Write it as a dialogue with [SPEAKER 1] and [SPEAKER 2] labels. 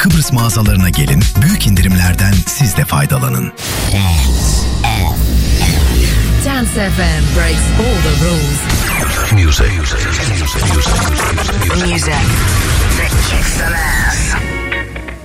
[SPEAKER 1] Kıbrıs mağazalarına gelin, büyük indirimlerden siz de faydalanın.
[SPEAKER 2] Dance FM breaks all the rules.
[SPEAKER 3] Music.
[SPEAKER 2] Music.